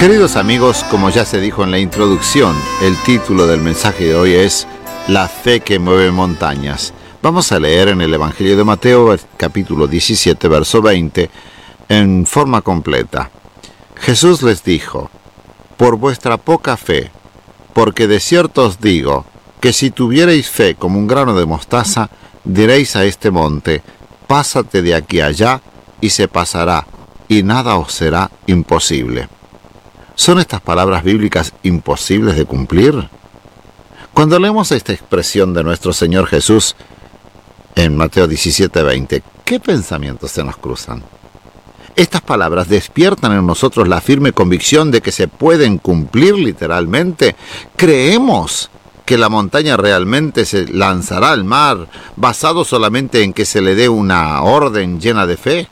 Queridos amigos, como ya se dijo en la introducción, el título del mensaje de hoy es La fe que mueve montañas. Vamos a leer en el Evangelio de Mateo, capítulo 17, verso 20, en forma completa. Jesús les dijo: por vuestra poca fe, porque de cierto os digo, que si tuvierais fe como un grano de mostaza, diréis a este monte: pásate de aquí a allá, y se pasará, y nada os será imposible. ¿Son estas palabras bíblicas imposibles de cumplir? Cuando leemos esta expresión de nuestro Señor Jesús en Mateo 17:20, ¿qué pensamientos se nos cruzan? Estas palabras despiertan en nosotros la firme convicción de que se pueden cumplir literalmente. ¿Creemos que la montaña realmente se lanzará al mar basado solamente en que se le dé una orden llena de fe?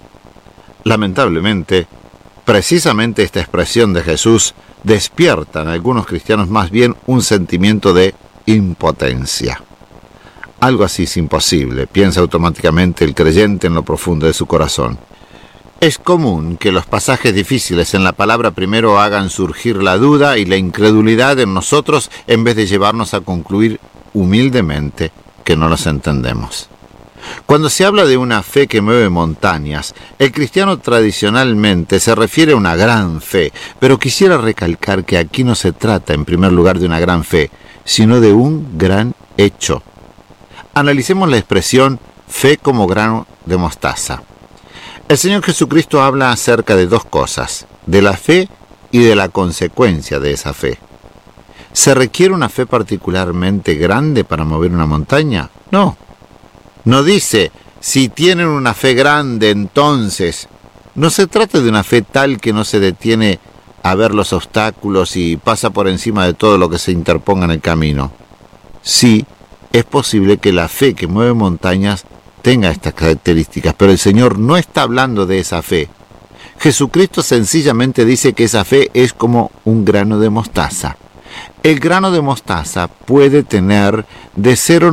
Lamentablemente, precisamente esta expresión de Jesús despierta en algunos cristianos más bien un sentimiento de impotencia. Algo así es imposible, piensa automáticamente el creyente en lo profundo de su corazón. Es común que los pasajes difíciles en la palabra primero hagan surgir la duda y la incredulidad en nosotros en vez de llevarnos a concluir humildemente que no los entendemos. Cuando se habla de una fe que mueve montañas, el cristiano tradicionalmente se refiere a una gran fe, pero quisiera recalcar que aquí no se trata en primer lugar de una gran fe, sino de un gran hecho. Analicemos la expresión fe como grano de mostaza. El Señor Jesucristo habla acerca de dos cosas, de la fe y de la consecuencia de esa fe. ¿Se requiere una fe particularmente grande para mover una montaña? No. No dice, si tienen una fe grande, entonces. No se trata de una fe tal que no se detiene a ver los obstáculos y pasa por encima de todo lo que se interponga en el camino. Sí, es posible que la fe que mueve montañas tenga estas características, pero el Señor no está hablando de esa fe. Jesucristo sencillamente dice que esa fe es como un grano de mostaza. El grano de mostaza puede tener de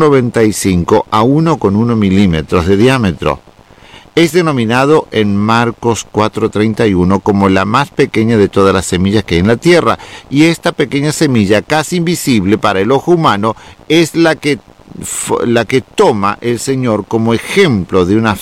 0,95 a 1,1 milímetros de diámetro. Es denominado en Marcos 4:31 como la más pequeña de todas las semillas que hay en la tierra, y esta pequeña semilla, casi invisible para el ojo humano, es la que toma el Señor como ejemplo de una